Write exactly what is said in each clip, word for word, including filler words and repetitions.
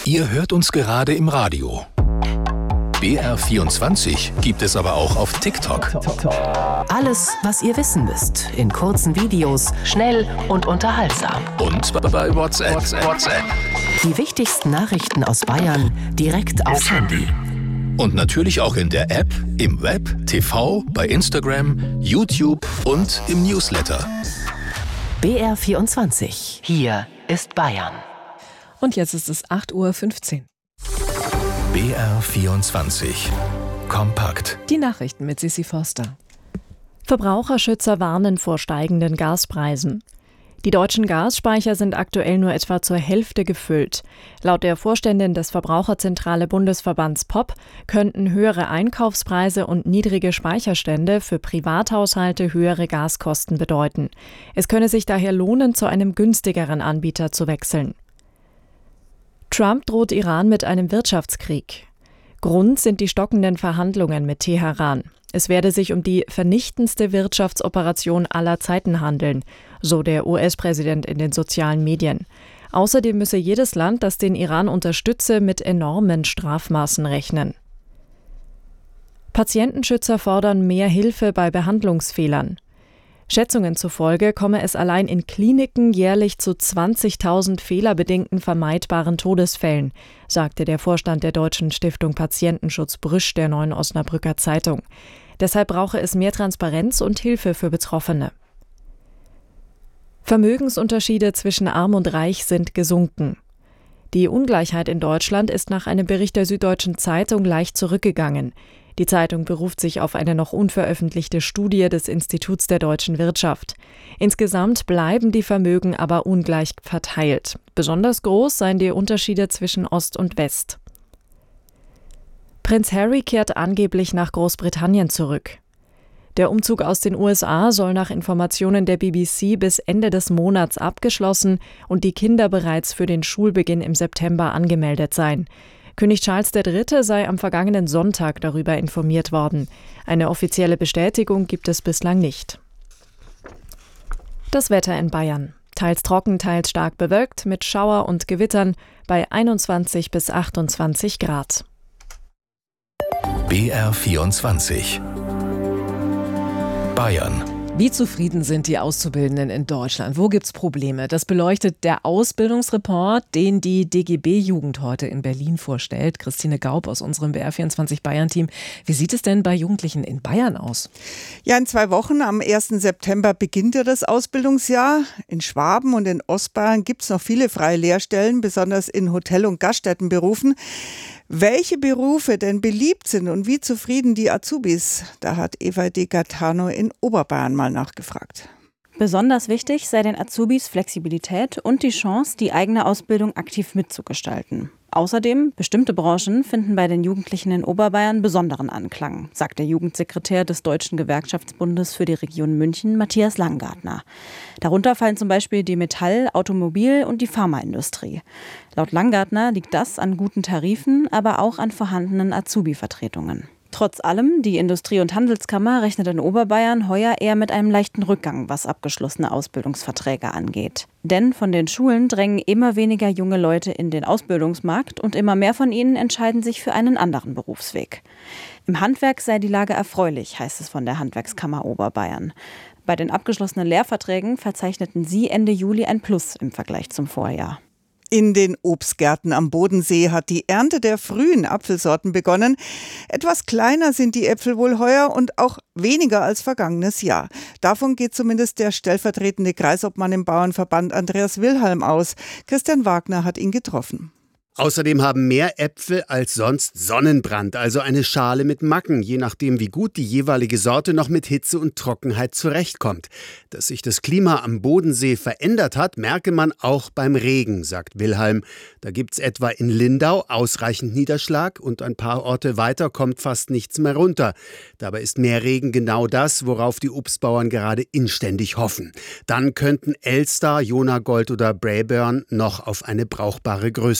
Ihr hört uns gerade im Radio. B R vierundzwanzig gibt es aber auch auf TikTok. Alles, was ihr wissen müsst, in kurzen Videos, schnell und unterhaltsam. Und bei WhatsApp. WhatsApp. Die wichtigsten Nachrichten aus Bayern direkt aufs Handy. Und natürlich auch in der App, im Web, T V, bei Instagram, YouTube und im Newsletter. B R vierundzwanzig. Hier ist Bayern. Und jetzt ist es acht Uhr fünfzehn. B R vierundzwanzig. Kompakt. Die Nachrichten mit Sissi Forster. Verbraucherschützer warnen vor steigenden Gaspreisen. Die deutschen Gasspeicher sind aktuell nur etwa zur Hälfte gefüllt. Laut der Vorständin des Verbraucherzentrale Bundesverbands P O P könnten höhere Einkaufspreise und niedrige Speicherstände für Privathaushalte höhere Gaskosten bedeuten. Es könne sich daher lohnen, zu einem günstigeren Anbieter zu wechseln. Trump droht Iran mit einem Wirtschaftskrieg. Grund sind die stockenden Verhandlungen mit Teheran. Es werde sich um die vernichtendste Wirtschaftsoperation aller Zeiten handeln, so der U S-Präsident in den sozialen Medien. Außerdem müsse jedes Land, das den Iran unterstütze, mit enormen Strafmaßen rechnen. Patientenschützer fordern mehr Hilfe bei Behandlungsfehlern. Schätzungen zufolge komme es allein in Kliniken jährlich zu zwanzigtausend fehlerbedingten vermeidbaren Todesfällen, sagte der Vorstand der Deutschen Stiftung Patientenschutz Brüsch der Neuen Osnabrücker Zeitung. Deshalb brauche es mehr Transparenz und Hilfe für Betroffene. Vermögensunterschiede zwischen Arm und Reich sind gesunken. Die Ungleichheit in Deutschland ist nach einem Bericht der Süddeutschen Zeitung leicht zurückgegangen. Die Zeitung beruft sich auf eine noch unveröffentlichte Studie des Instituts der deutschen Wirtschaft. Insgesamt bleiben die Vermögen aber ungleich verteilt. Besonders groß seien die Unterschiede zwischen Ost und West. Prinz Harry kehrt angeblich nach Großbritannien zurück. Der Umzug aus den U S A soll nach Informationen der B B C bis Ende des Monats abgeschlossen und die Kinder bereits für den Schulbeginn im September angemeldet sein. König Charles der Dritte sei am vergangenen Sonntag darüber informiert worden. Eine offizielle Bestätigung gibt es bislang nicht. Das Wetter in Bayern. Teils trocken, teils stark bewölkt mit Schauer und Gewittern bei einundzwanzig bis achtundzwanzig Grad. B R vierundzwanzig. Bayern. Wie zufrieden sind die Auszubildenden in Deutschland? Wo gibt's Probleme? Das beleuchtet der Ausbildungsreport, den die D G B-Jugend heute in Berlin vorstellt. Christine Gaub aus unserem B R vierundzwanzig Bayern-Team. Wie sieht es denn bei Jugendlichen in Bayern aus? Ja, in zwei Wochen, am ersten September, beginnt ja das Ausbildungsjahr. In Schwaben und in Ostbayern gibt es noch viele freie Lehrstellen, besonders in Hotel- und Gaststättenberufen. Welche Berufe denn beliebt sind und wie zufrieden die Azubis, da hat Eva De Gaetano in Oberbayern mal nachgefragt. Besonders wichtig sei den Azubis Flexibilität und die Chance, die eigene Ausbildung aktiv mitzugestalten. Außerdem, bestimmte Branchen finden bei den Jugendlichen in Oberbayern besonderen Anklang, sagt der Jugendsekretär des Deutschen Gewerkschaftsbundes für die Region München, Matthias Langartner. Darunter fallen zum Beispiel die Metall-, Automobil- und die Pharmaindustrie. Laut Langartner liegt das an guten Tarifen, aber auch an vorhandenen Azubi-Vertretungen. Trotz allem, die Industrie- und Handelskammer rechnet in Oberbayern heuer eher mit einem leichten Rückgang, was abgeschlossene Ausbildungsverträge angeht. Denn von den Schulen drängen immer weniger junge Leute in den Ausbildungsmarkt und immer mehr von ihnen entscheiden sich für einen anderen Berufsweg. Im Handwerk sei die Lage erfreulich, heißt es von der Handwerkskammer Oberbayern. Bei den abgeschlossenen Lehrverträgen verzeichneten sie Ende Juli ein Plus im Vergleich zum Vorjahr. In den Obstgärten am Bodensee hat die Ernte der frühen Apfelsorten begonnen. Etwas kleiner sind die Äpfel wohl heuer und auch weniger als vergangenes Jahr. Davon geht zumindest der stellvertretende Kreisobmann im Bauernverband Andreas Wilhelm aus. Christian Wagner hat ihn getroffen. Außerdem haben mehr Äpfel als sonst Sonnenbrand, also eine Schale mit Macken, je nachdem wie gut die jeweilige Sorte noch mit Hitze und Trockenheit zurechtkommt. Dass sich das Klima am Bodensee verändert hat, merke man auch beim Regen, sagt Wilhelm. Da gibt's etwa in Lindau ausreichend Niederschlag und ein paar Orte weiter kommt fast nichts mehr runter. Dabei ist mehr Regen genau das, worauf die Obstbauern gerade inständig hoffen. Dann könnten Elster, Jonagold oder Braeburn noch auf eine brauchbare Größe kommen.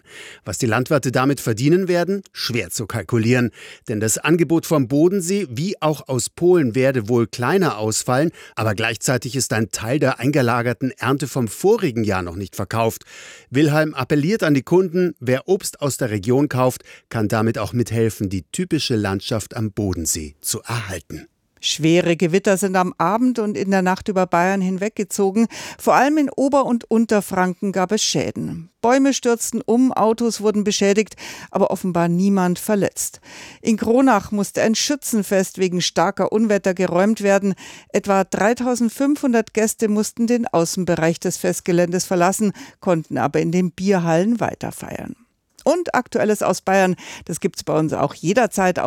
Was die Landwirte damit verdienen werden, schwer zu kalkulieren. Denn das Angebot vom Bodensee wie auch aus Polen werde wohl kleiner ausfallen, aber gleichzeitig ist ein Teil der eingelagerten Ernte vom vorigen Jahr noch nicht verkauft. Wilhelm appelliert an die Kunden, wer Obst aus der Region kauft, kann damit auch mithelfen, die typische Landschaft am Bodensee zu erhalten. Schwere Gewitter sind am Abend und in der Nacht über Bayern hinweggezogen. Vor allem in Ober- und Unterfranken gab es Schäden. Bäume stürzten um, Autos wurden beschädigt, aber offenbar niemand verletzt. In Kronach musste ein Schützenfest wegen starker Unwetter geräumt werden. Etwa dreitausendfünfhundert Gäste mussten den Außenbereich des Festgeländes verlassen, konnten aber in den Bierhallen weiterfeiern. Und Aktuelles aus Bayern, das gibt's bei uns auch jederzeit